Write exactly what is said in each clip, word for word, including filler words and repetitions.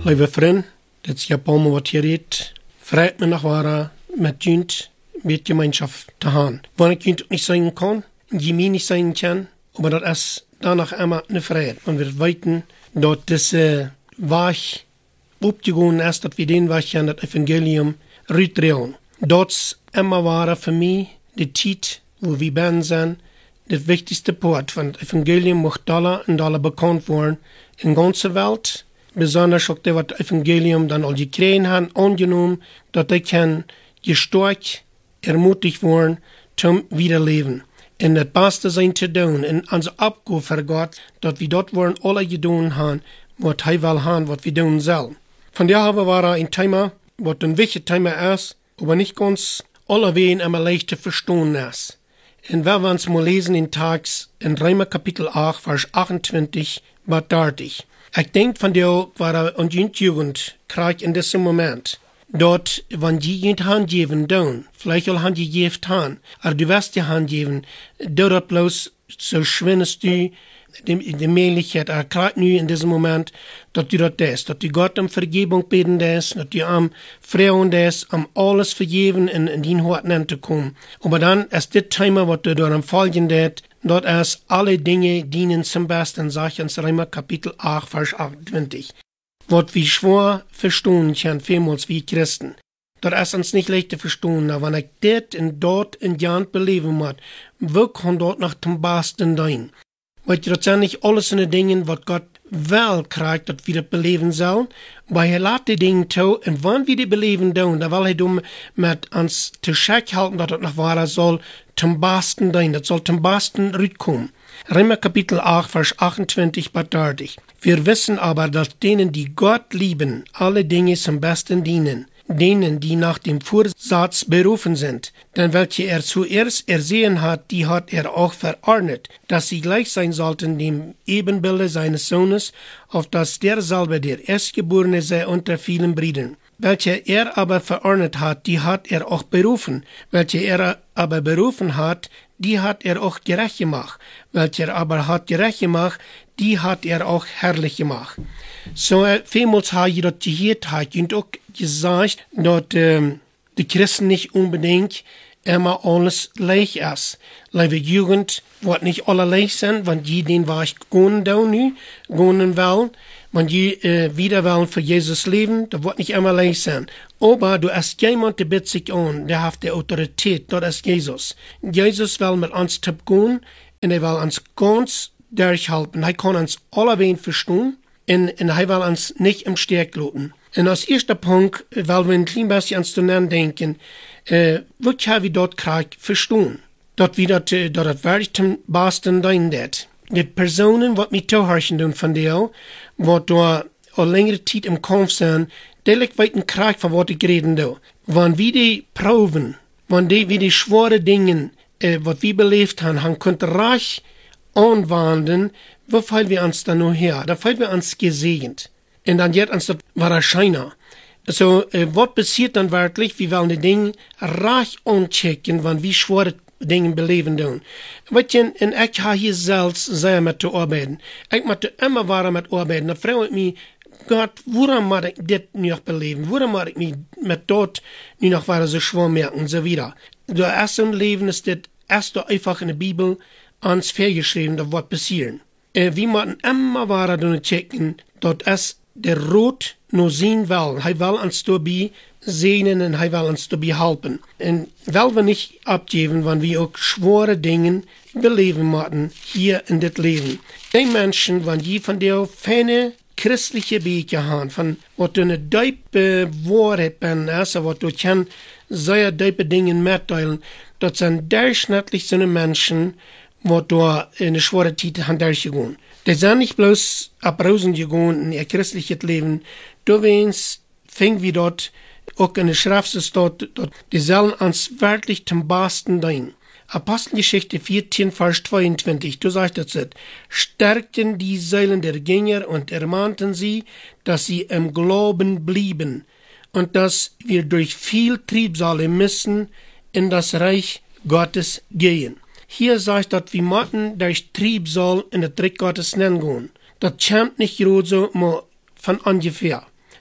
Lieve vriend, dit is Japan wat je redt. Vreit me nog waar met junt met gemeenschap te gaan. Wanneer ik junt niet zijn kan, je mij niet zijn kan, maar dat is danach immer eine vrijheid. Want we weten dat deze weg opgegaan is, dat we den weg aan het evangelium uitdragen. Dat is immer waar voor mij de tijd wo we ben zijn, het wichtigste poort. Want het evangelium moet dollar en dollar bekend worden in de ganze wereld. Besonders ook dat het evangelium dan al gekregen hebben, aangenomen, dat ik kan gesterkt, ermutigt worden, zum wiederleven. En het beste zijn te doen, en onze opgave voor God, dat we dat worden alle gedaan hebben, wat hij wil hebben, wat we doen zullen. Van daar hebben we een thema, wat een wichtig thema is, aber nicht ganz alle wegen immer leicht zu verstehen ist. En wenn wir uns mal lesen in Tags, in Römer Kapitel acht, Vers achtundzwanzig, bis dertig. Ich denke von der, war und Jugend, krieg in diesem Moment, dort, wenn die jemand Hand geben, dann, vielleicht auch Hand gegeben haben, aber du wirst die Hand geben, dort bloß so schwindest du die, die Möglichkeit, er kriegt nu in diesem Moment, dass du das ist, dass du Gott um Vergebung beten das, dass du am Frauen das, am alles vergeben in, in den Horten zu kommen. Aber dann ist das Thema, was du dort am Folgenden, dort ist alle Dinge dienen zum Besten, sagt uns Römer Kapitel acht, Vers achtundzwanzig. Was wir schwer verstehen können, vielmals wie Christen. Das ist uns nicht leicht zu verstehen, aber wenn ich das und dort in die Hand beleben muss, wo kann dort nach dem Besten dienen? Weil das sind nicht alles in den Dingen, was Gott will kriegt, dass wir das beleben sollen. Aber er lässt die Dinge zu, und wenn wir die beleben tun, dann will er dann mit uns zu Scheck halten, dass das nach wahr soll, zum Besten dienen, das soll zum Besten rauskommen. Römer Kapitel acht, Vers achtundzwanzig bis dertig. Wir wissen aber, dass denen, die Gott lieben, alle Dinge zum Besten dienen. Denen, die nach dem Vorsatz berufen sind. Denn welche er zuerst ersehen hat, die hat er auch verordnet, dass sie gleich sein sollten dem Ebenbilde seines Sohnes, auf dass derselbe der Erstgeborene sei unter vielen Brüdern. Welche er aber verordnet hat, die hat er auch berufen. Welche er aber berufen hat, die hat er auch gerecht gemacht. Welche er aber hat gerecht gemacht, die hat er auch herrlich gemacht. So, vielmals habe ich das gehört, habe ich auch gesagt, dass ähm, die Christen nicht unbedingt immer alles leicht ist. Liebe Jugend, wird nicht alle leicht sein, wenn die den Weg gehen da nu, gehen wollen, wenn die äh, wieder wollen für Jesus leben, das wird nicht immer leicht sein. Aber du hast jemand, der bittet sich an, der hat die Autorität, das ist Jesus. Jesus will mit uns gehen und er will uns ganz durchhalten. Er kann uns alle wen verstehen und, und er will uns nicht im Stich lassen. Und als erster Punkt, weil wir ein klein bisschen ans Tunen denken, äh, was haben wir dort kriegt verstehen? Dort wieder, dort das wirklich zum Besten dienen wird. Die Personen, die mich zuhören tun von dir, die da eine längere Zeit im Kampf sind, die weiten kriegt von was ich reden da. Wenn wir die Proben, wenn die, wie die schwere Dinge, äh, was wir belebt haben, haben können reich anwenden, wo fallen wir uns dann nur her? Da fallen wir uns gesegnet. Und dann jetzt uns das wahrscheinlich. So, äh, was passiert dann wirklich? Wir wollen die Dinge reich anchecken, wenn wir schwere Dinge beleben tun. Weet je, en ik ga hier zelfs sehr met te arbeiten. Ik moet immer waar met arbeiten. Dan vraag ik me, Gott, waarom moet ik dit nu nog beleven? Waarom moet ik me met dat nu nog waar zo schwer merken en zo wieder? Door eerst een leven is dit erst door einfach in de Bibel ans vergeschrieben, dat wat passieren. Uh, we moeten immer waar doen checken, dat is der Rot nur zien will. Hij will ons daarbij segnen und hij will uns dabei helfen. Und weil wir nicht abgeben, wenn wir auch schwere Dinge beleben müssen, hier in das Leben. Die Menschen, wenn die von der feine christliche Wege haben, von was du eine diepe Wahrheit bin, also was du kann sehr diepe Dinge mitteilen, das sind durchschnittlich so Menschen, was du in eine schwere Zeit haben durchgegangen. Die sind nicht bloß abrausen gegangen in ihr christliches Leben, du wenn's fing wie dort auch in der Schrift steht, dort, die sollen uns wirklich zum Besten dienen. Apostelgeschichte vierzehn, Vers zweiundzwanzig, du sagst das, stärkten die Seelen der Gänger und ermahnten sie, dass sie im Glauben blieben und dass wir durch viel Triebsale müssen in das Reich Gottes gehen. Hier sagt das, wir müssen durch Triebsal in das Reich Gottes nennen. Das kommt nicht so, mal von ungefähr.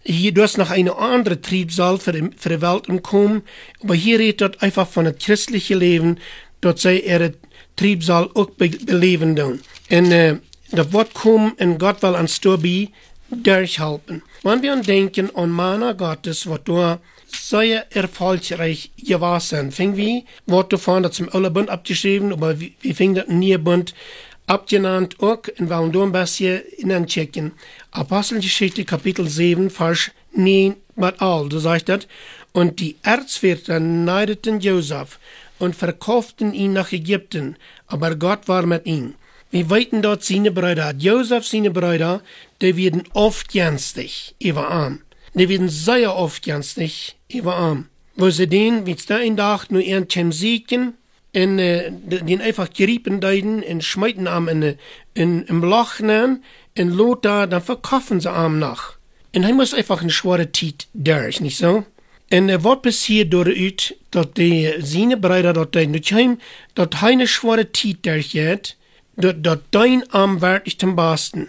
Hier, du hast noch eine andere Triebsal für die, für die Welt umkommen, aber hier redet dort einfach von das christliche Leben, dort sei er Triebsal auch be beleven doen. En uh, dat wordt komen en God wil ons daarbij durchhelpen. Wenn wir denken an Mana Gottes, wat door sehr erfolgreich gewesen sind, fing wie, wordt davon, dat zum alle Bund abgeschrieben, aber wie, wie fing dat nie Bund abgenannt auch, und wollen da ein bisschen hineinchecken. Apostelgeschichte Kapitel sieben, Vers neun, mit all, so sagt das, und die Erzväter neideten Josef und verkauften ihn nach Ägypten, aber Gott war mit ihm. Wir weiten dort seine Brüder, Josef seine Brüder, die werden oft ganstig, über arm. Die werden sehr oft ganstig, über arm. Wo sie den, wie es da in Tag, nur ihren Chem siegen, und äh, den einfach geriepen deiden, und schmeiten am in, in, im Loch nehmen, und Lothar, dann verkaufen sie am nach. Und er muss einfach eine schwere Zeit durch, nicht so? En uh, wat passiert dooruit dat de seine Brüder dat de nu dat hij een schwere tijd durchgeht, dat dat dein arm wirklich zum Basten.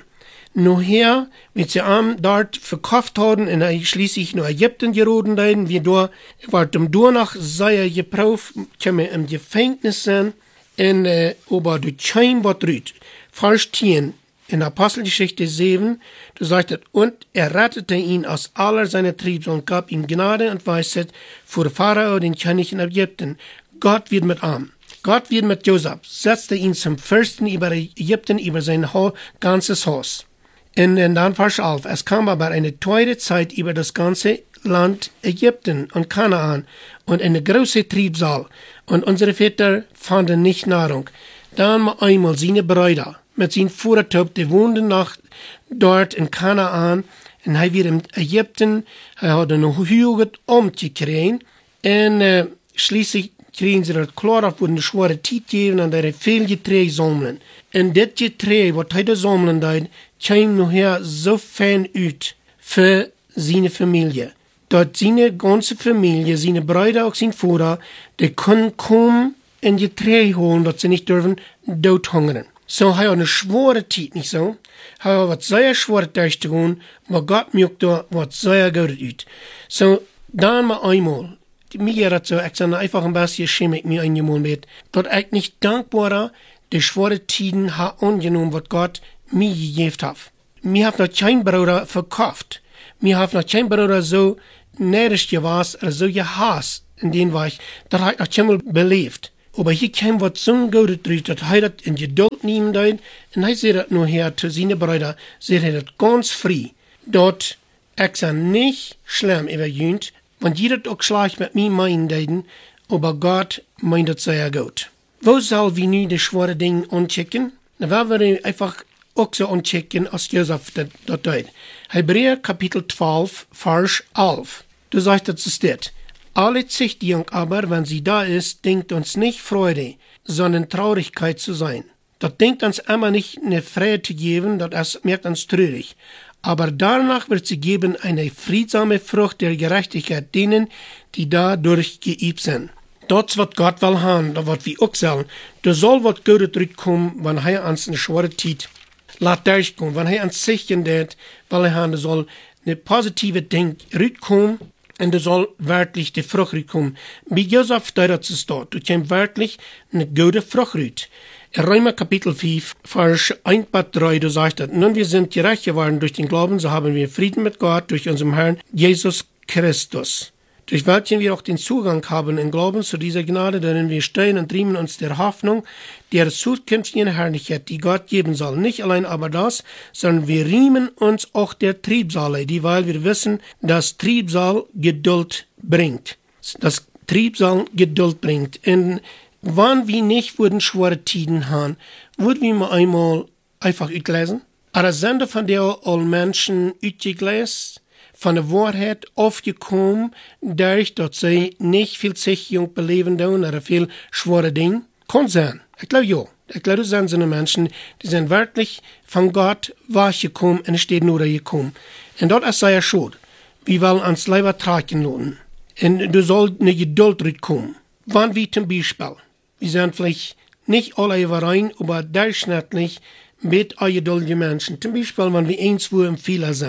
Noher, wenn sie arm dort verkauft haben, und er schließlich nach Ägypten geroden deiden, wie da, wart dem Dornach sei geprüft, käme im Gefängnis sein, und uh, aber du kein wat rüt. Vers zehn. In Apostelgeschichte sieben, du sagst, und er rettete ihn aus aller seiner Triebs und gab ihm Gnade und Weisheit vor Pharao, den König in Ägypten. Gott wird mit ihm. Gott wird mit Josef, setzte ihn zum Fürsten über Ägypten, über sein ganzes Haus. Und dann Vers elf, es kam aber eine teure Zeit über das ganze Land Ägypten und Kanaan und eine große Triebsal. Und unsere Väter fanden nicht Nahrung. Dann einmal seine Brüder mit seinem Vordertop, die wohnten noch dort in Kanaan, und er wird in Ägypten, er hat eine Hügel umgekriegt, und äh, schließlich kriegen sie das klar, auf, wurden eine schwere Zeit geben, und er viel Getreide sammeln. Und das Getreide, was er sammeln hat, kam nachher so fein aus für seine Familie. Dort seine ganze Familie, seine Brüder, auch sein Vater, die können kommen und Getreide holen, dass sie nicht dürfen, dort hungern. So, er hat eine schwere Zeit, nicht so? Er hat was sehr schwer durchzugehen, aber Gott mögt da was sehr gut aus. So, dann mal einmal, mir hat so, ich sage einfach ein bisschen schämig mir eingenommen wird, dass ich nicht dankbarer die schwere Zeiten hat angenommen, was Gott mir gegeben hat. Mir hat noch kein Bruder verkauft. Mir hat noch kein Bruder so neidisch gewesen, oder so gehasst, in dem war ich, das hat ich noch einmal belebt. Aber hier kam was so Gutes durch, dass er das in Geduld nehmen darf, und er sagt das nur her zu seinen Brüdern, sagt er das ganz frei. Dort, ich sage nicht schlimm über Jünd, wenn jeder auch schlecht mit mir meinen darf, aber Gott meint das sehr gut. Wo soll wir nun die schwere Dinge anchecken? Na, werden wir einfach auch so anchecken, als Josef das tut. Hebräer Kapitel zwölf, Vers elf. Du sagst, das ist das. Alle Züchtigung aber, wenn sie da ist, denkt uns nicht Freude, sondern Traurigkeit zu sein. Das denkt uns immer nicht eine Freude zu geben, das merkt uns traurig. Aber danach wird sie geben eine friedsame Frucht der Gerechtigkeit denen, die dadurch geübt sind. Das, was Gott will haben, das wird wir auch sagen, da soll was Gutes zurückkommen, wenn er uns eine schwere Zeit lässt durchkommen, wenn er uns sichern wird, weil er haben, da soll eine positive Ding zurückkommen, und da soll wirklich die Frucht kommen. Bei Josef, da das ist dort, da kommt wirklich eine gute Frucht raus. In Römer Kapitel fünf, Vers eins bis drei, da sagt er, nun wir sind gerecht geworden durch den Glauben, so haben wir Frieden mit Gott durch unseren Herrn Jesus Christus. Durch welchen wir auch den Zugang haben im Glauben zu dieser Gnade, darin wir stehen und riemen uns der Hoffnung, der zukünftigen Herrlichkeit, die Gott geben soll. Nicht allein aber das, sondern wir riemen uns auch der Triebsale, die, weil wir wissen, dass Triebsal Geduld bringt. Das Triebsal Geduld bringt. Und wann wir nicht würden schwere Tiden haben, würden wir mal einmal einfach utlesen. Aber sind von der all Menschen utgelesen, von der Wahrheit aufgekommen, dadurch, dass sie nicht viel Züchtigung beleben oder viel schwere Dinge. Kann sein. Ich glaube, ja. Ich glaube, das sind so Menschen, die sind wirklich von Gott wachgekommen und steht nur da gekommen. Und dort ist sehr schuld. Wir wollen ans Leiber tragen lassen. Und du sollst eine Geduld rückkommen. Wann wie zum Beispiel, wir sind vielleicht nicht alle überein, aber durchschnittlich mit geduldigen Menschen. Zum Beispiel, wenn wir eins wo im Fehler sind.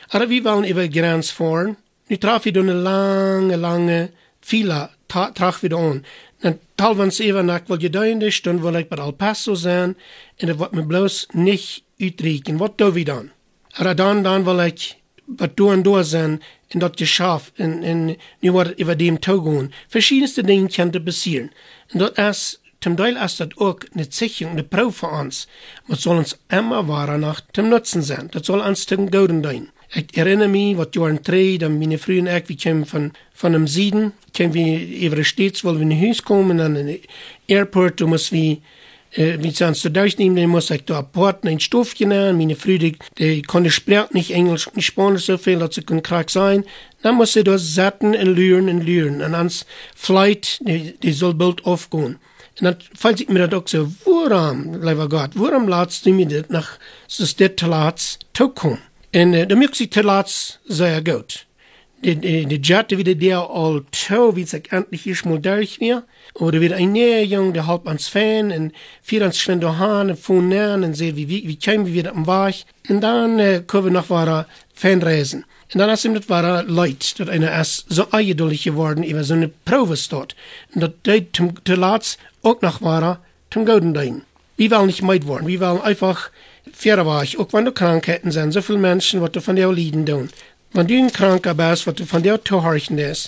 Aber wir wollen über die Grenze fahren. Nu traf wir eine lange, lange Fila, traf wir an. En talvens even nak wil je duinde, dan wil ik bij El Paso zijn, en dat wordt me bloos niet uitrekenen. Wat doen we dan? Maar dan, dan wil ik wat door en door zijn, en dat geschafft, en, en nu wordt het over dem toegaan. Verschiedenste dingen kunnen passieren. En dat is, zum Teil ist das auch eine Zeichen, eine Probe für uns. Was soll uns immer wahrer nach dem Nutzen sein. Das soll uns zum Guten dienen. Ich erinnere mich, was Jahren drei, dann meine frühen Eck, wir kamen von, von dem Süden, kamen wir über die Städte, weil wir in ein Haus kommen, dann in den Airport, da muss wir, äh, wie sie uns da durchnehmen, dann muss ich da apporten, ein Stoffchen nehmen, meine Frühe, die konnte sprechen nicht Englisch, nicht Spanisch so viel, dass sie können krank sein. Dann muss sie da satten und lüren und lüren. Und ans Flight, die, die soll bald aufgehen. Und dann fällt sich mir das auch so, warum, lieber Gott, warum lässt du mir das nach, so ist das zu laat toekommen? En uh, de mix te laat sehr gut. De, de, de Jette wieder der all toe, wie sich endlich hier mal durch wir. Oder wieder ein Näherjung, der halb ans Fan, und vier ans schnell daheim, und von nähern, und sehen, wie, wie, wie kämen wir wieder am Weg. Und dann äh, können wir noch weiter Fanreisen. Und dann ist ihm das wahre Leid, dass einer erst so eingeduldig geworden, über so eine Probe steht. Und das geht te laat auch noch weiter zum Guten dienen. Wir wollen nicht meid worden, wir wollen einfach Viererweg, auch wenn du Krankheiten sind, so viele Menschen, was du von dir leiden tun. Wenn du ein Kranker bist, was du von dir zu horchen ist,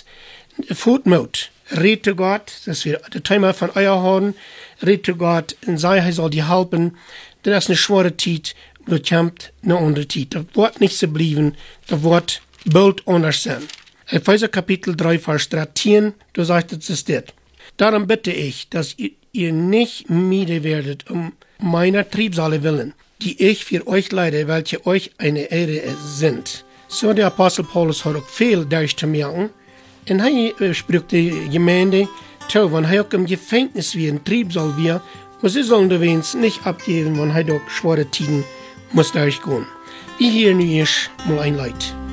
Footmut, red zu Gott, dass wir das Thema von euer haben, red zu Gott, und sei, er soll dir helfen, denn das ist eine schwere Zeit, du kämpft eine andere Zeit. Das wird nicht so bleiben, das wird bald anders sein. Epheser Kapitel drei, Vers dreizehn, du sagst, das ist das. Darum bitte ich, dass ihr nicht müde werdet, um meiner Triebsale willen, die ich für euch leide, welche euch eine Ehre sind. So der Apostel Paulus hat auch viel durchzumerken. Und er spricht die Gemeinde zu, wenn er auch im Gefängnis wie ein Triebsal wir, muss sie sollen die Wenns nicht abgeben, wenn er doch schwere Tiden muss durchgehen. Wie hier nu ist mal ein Leid.